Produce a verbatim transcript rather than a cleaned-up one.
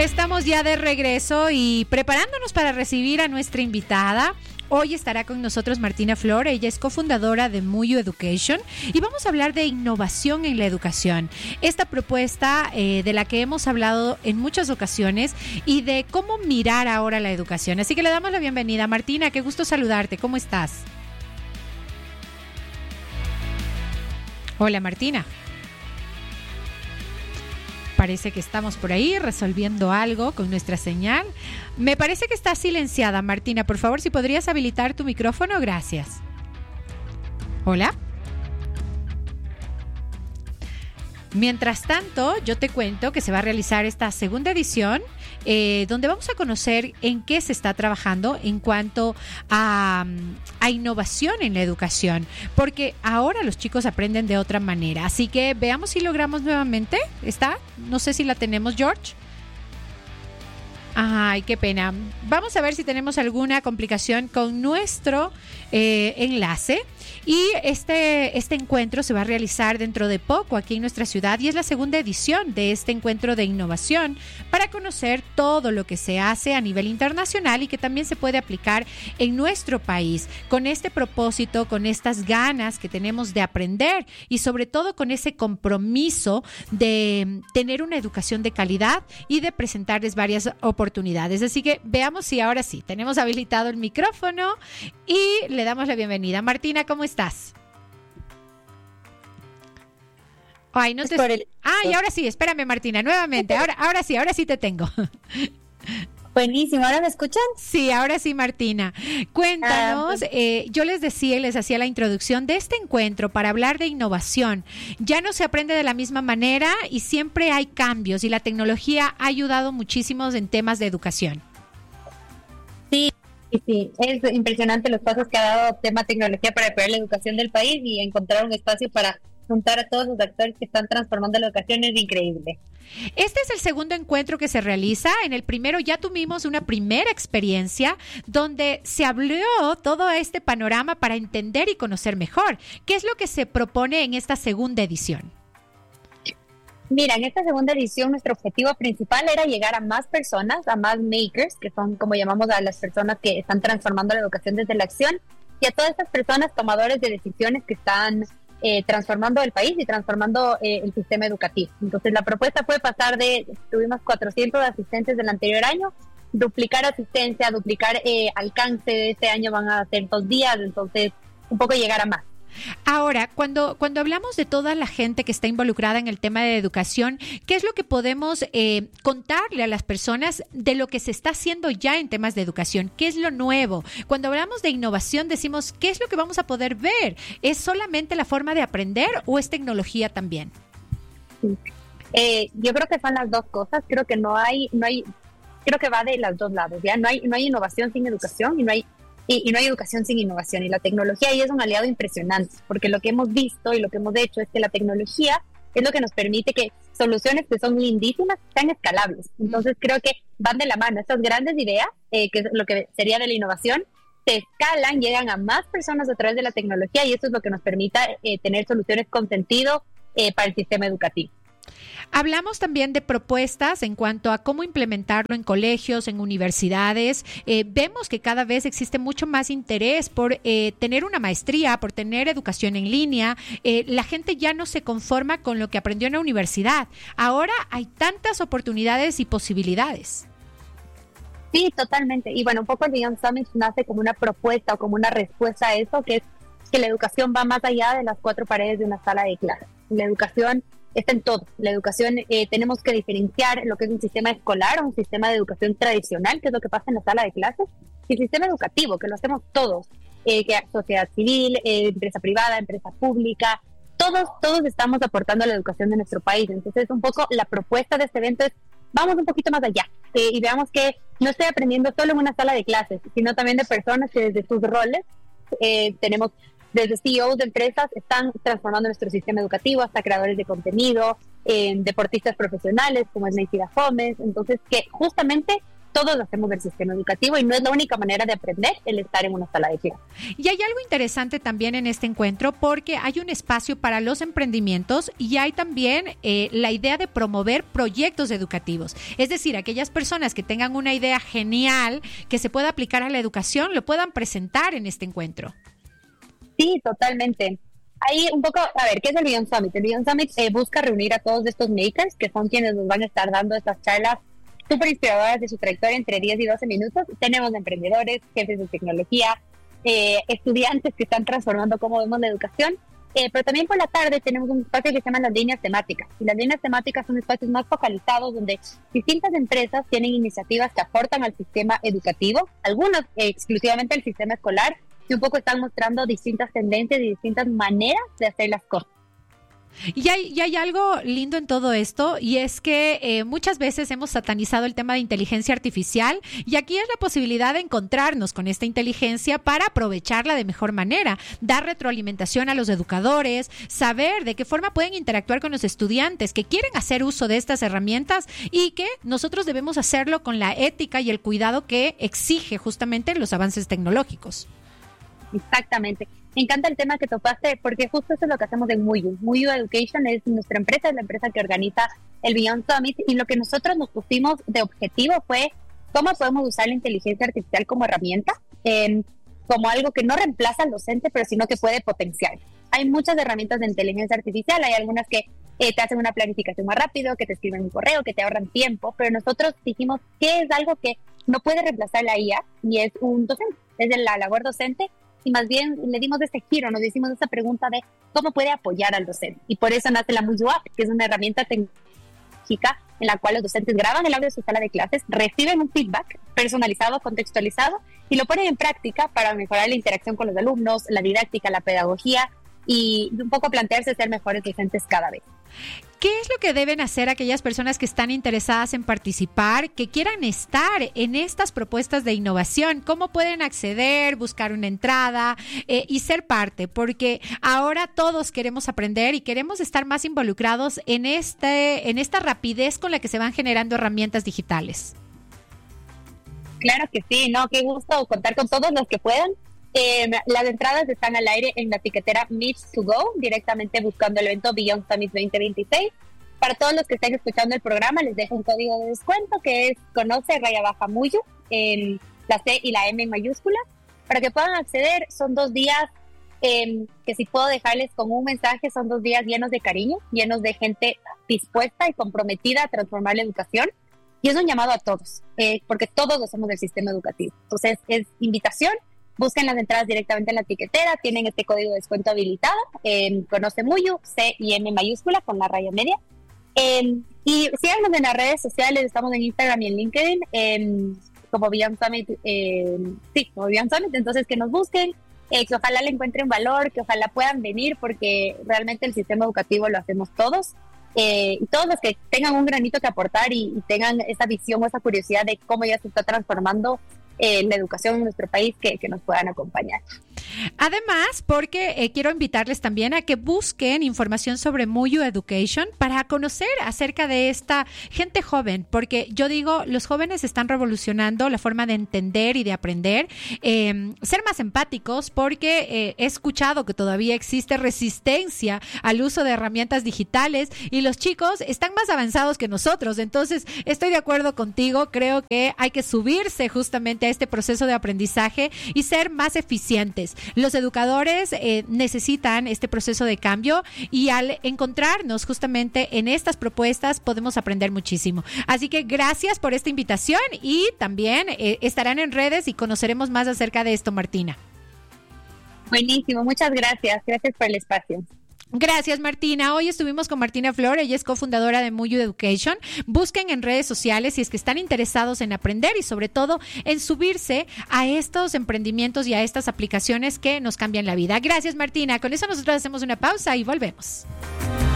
Estamos ya de regreso y preparándonos para recibir a nuestra invitada. Hoy estará con nosotros Martina Flor, ella es cofundadora de Muyu Education y vamos a hablar de innovación en la educación. Esta propuesta eh, de la que hemos hablado en muchas ocasiones y de cómo mirar ahora la educación. Así que le damos la bienvenida. Martina, qué gusto saludarte. ¿Cómo estás? Hola, Martina. Parece que estamos por ahí resolviendo algo con nuestra señal. Me parece que está silenciada, Martina. Por favor, si podrías habilitar tu micrófono, gracias. Hola. Mientras tanto, yo te cuento que se va a realizar esta segunda edición eh, donde vamos a conocer en qué se está trabajando en cuanto a, a innovación en la educación, porque ahora los chicos aprenden de otra manera. Así que veamos si logramos nuevamente. ¿Está? No sé si la tenemos, George. Ay, qué pena. Vamos a ver si tenemos alguna complicación con nuestro eh, enlace. Y este, este encuentro se va a realizar dentro de poco aquí en nuestra ciudad y es la segunda edición de este encuentro de innovación para conocer todo lo que se hace a nivel internacional y que también se puede aplicar en nuestro país con este propósito, con estas ganas que tenemos de aprender y sobre todo con ese compromiso de tener una educación de calidad y de presentarles varias oportunidades. Así que veamos si ahora sí tenemos habilitado el micrófono y le damos la bienvenida. Martina, ¿cómo estás? Ay, no te... el... Ay, ahora sí, espérame, Martina, nuevamente. Ahora, ahora sí, ahora sí te tengo. Buenísimo, ¿ahora me escuchan? Sí, ahora sí, Martina. Cuéntanos, ah, pues... eh, yo les decía y les hacía la introducción de este encuentro para hablar de innovación. Ya no se aprende de la misma manera y siempre hay cambios y la tecnología ha ayudado muchísimo en temas de educación. Sí. Sí, es impresionante los pasos que ha dado tema tecnología para mejorar la educación del país y encontrar un espacio para juntar a todos los actores que están transformando la educación es increíble. Este es el segundo encuentro que se realiza. En el primero ya tuvimos una primera experiencia donde se abrió todo este panorama para entender y conocer mejor. ¿Qué es lo que se propone en esta segunda edición? Mira, en esta segunda edición nuestro objetivo principal era llegar a más personas, a más makers, que son como llamamos a las personas que están transformando la educación desde la acción, y a todas estas personas tomadores de decisiones que están eh, transformando el país y transformando eh, el sistema educativo. Entonces la propuesta fue pasar de, tuvimos cuatrocientos asistentes del anterior año, duplicar asistencia, duplicar eh, alcance. De este año van a ser dos días, entonces un poco llegar a más. Ahora, cuando, cuando hablamos de toda la gente que está involucrada en el tema de educación, ¿qué es lo que podemos eh, contarle a las personas de lo que se está haciendo ya en temas de educación? ¿Qué es lo nuevo? Cuando hablamos de innovación decimos, ¿qué es lo que vamos a poder ver? ¿Es solamente la forma de aprender o es tecnología también? Sí. Eh, yo creo que son las dos cosas. Creo que no hay, no hay, creo que va de los dos lados, ¿ya? No hay, no hay innovación sin educación y no hay Y, y no hay educación sin innovación, y la tecnología ahí es un aliado impresionante, porque lo que hemos visto y lo que hemos hecho es que la tecnología es lo que nos permite que soluciones que son lindísimas sean escalables. Entonces creo que van de la mano estas grandes ideas, eh, que es lo que sería de la innovación, se escalan, llegan a más personas a través de la tecnología y eso es lo que nos permite eh, tener soluciones con sentido eh, para el sistema educativo. Hablamos también de propuestas en cuanto a cómo implementarlo en colegios, en universidades. Eh, vemos que cada vez existe mucho más interés por eh, tener una maestría, por tener educación en línea. Eh, la gente ya no se conforma con lo que aprendió en la universidad. Ahora hay tantas oportunidades y posibilidades. Sí, totalmente. Y bueno, un poco el Beyond Summit nace como una propuesta o como una respuesta a eso, que es que la educación va más allá de las cuatro paredes de una sala de clases. La educación está en todo. La educación, eh, tenemos que diferenciar lo que es un sistema escolar o un sistema de educación tradicional, que es lo que pasa en la sala de clases, y el sistema educativo, que lo hacemos todos, eh, que sociedad civil, eh, empresa privada, empresa pública, todos, todos estamos aportando a la educación de nuestro país. Entonces, un poco la propuesta de este evento es, vamos un poquito más allá, eh, y veamos que no estoy aprendiendo solo en una sala de clases, sino también de personas que desde sus roles, eh, tenemos desde C E Os de empresas, están transformando nuestro sistema educativo, hasta creadores de contenido, eh, deportistas profesionales como es Neisida Gómez. Entonces, que justamente todos hacemos del sistema educativo y no es la única manera de aprender el estar en una sala de clase. Y hay algo interesante también en este encuentro porque hay un espacio para los emprendimientos y hay también eh, la idea de promover proyectos educativos. Es decir, aquellas personas que tengan una idea genial que se pueda aplicar a la educación, lo puedan presentar en este encuentro. Sí, totalmente. Ahí un poco, a ver, ¿qué es el Beyond Summit? El Beyond Summit eh, busca reunir a todos estos makers, que son quienes nos van a estar dando estas charlas súper inspiradoras de su trayectoria entre diez y doce minutos. Tenemos emprendedores, jefes de tecnología, eh, estudiantes que están transformando cómo vemos la educación, eh, pero también por la tarde tenemos un espacio que se llama las líneas temáticas. Y las líneas temáticas son espacios más focalizados donde distintas empresas tienen iniciativas que aportan al sistema educativo, algunas eh, exclusivamente al sistema escolar, y un poco están mostrando distintas tendencias y distintas maneras de hacer las cosas. Y hay, y hay algo lindo en todo esto y es que eh, muchas veces hemos satanizado el tema de inteligencia artificial y aquí es la posibilidad de encontrarnos con esta inteligencia para aprovecharla de mejor manera, dar retroalimentación a los educadores, saber de qué forma pueden interactuar con los estudiantes que quieren hacer uso de estas herramientas y que nosotros debemos hacerlo con la ética y el cuidado que exige justamente los avances tecnológicos. Exactamente. Me encanta el tema que topaste porque justo eso es lo que hacemos en Muyu. Muyu Education es nuestra empresa, es la empresa que organiza el Beyond Summit y lo que nosotros nos pusimos de objetivo fue cómo podemos usar la inteligencia artificial como herramienta, eh, como algo que no reemplaza al docente, pero sino que puede potenciar. Hay muchas herramientas de inteligencia artificial, hay algunas que eh, te hacen una planificación más rápido, que te escriben un correo, que te ahorran tiempo, pero nosotros dijimos que es algo que no puede reemplazar la I A y es un docente, es de la labor docente. Y más bien le dimos este giro, nos hicimos esa pregunta de cómo puede apoyar al docente. Y por eso nace la Muyu App, que es una herramienta tecnológica en la cual los docentes graban el audio de su sala de clases, reciben un feedback personalizado, contextualizado, y lo ponen en práctica para mejorar la interacción con los alumnos, la didáctica, la pedagogía, y un poco plantearse ser mejores docentes cada vez. ¿Qué es lo que deben hacer aquellas personas que están interesadas en participar, que quieran estar en estas propuestas de innovación? ¿Cómo pueden acceder, buscar una entrada eh, y ser parte? Porque ahora todos queremos aprender y queremos estar más involucrados en, este, en esta rapidez con la que se van generando herramientas digitales. Claro que sí, ¿no? Qué gusto contar con todos los que puedan. Eh, las entradas están al aire en la etiquetera Meet to Go, directamente buscando el evento Beyond Summit veinte veintiséis. Para todos los que estén escuchando el programa, les dejo un código de descuento que es conoce raya baja Muyu, eh, la C y la M en mayúscula, para que puedan acceder. Son dos días eh, que si puedo dejarles con un mensaje, son dos días llenos de cariño, llenos de gente dispuesta y comprometida a transformar la educación. Y es un llamado a todos, eh, porque todos lo hacemos del sistema educativo. Entonces, es invitación. Busquen las entradas directamente en la etiquetera, tienen este código de descuento habilitado, eh, conoce Muyu, C y M mayúscula con la raya media. Eh, y síganos en las redes sociales, estamos en Instagram y en LinkedIn, eh, como Beyond Summit, eh, sí, como Beyond Summit, entonces que nos busquen, eh, que ojalá le encuentren valor, que ojalá puedan venir, porque realmente el sistema educativo lo hacemos todos. Eh, y todos los que tengan un granito que aportar y, y tengan esa visión o esa curiosidad de cómo ya se está transformando eh, la educación en nuestro país, que, que nos puedan acompañar. Además, porque eh, quiero invitarles también a que busquen información sobre Muyu Education para conocer acerca de esta gente joven, porque yo digo, los jóvenes están revolucionando la forma de entender y de aprender, eh, ser más empáticos, porque eh, he escuchado que todavía existe resistencia al uso de herramientas digitales y los chicos están más avanzados que nosotros, entonces estoy de acuerdo contigo, creo que hay que subirse justamente a este proceso de aprendizaje y ser más eficientes. Los educadores eh, necesitan este proceso de cambio y al encontrarnos justamente en estas propuestas podemos aprender muchísimo. Así que gracias por esta invitación y también eh, estarán en redes y conoceremos más acerca de esto, Martina. Buenísimo, muchas gracias. Gracias por el espacio. Gracias, Martina. Hoy estuvimos con Martina Flor, ella es cofundadora de Muyu Education. Busquen en redes sociales si es que están interesados en aprender y sobre todo en subirse a estos emprendimientos y a estas aplicaciones que nos cambian la vida. Gracias, Martina. Con eso nosotros hacemos una pausa y volvemos.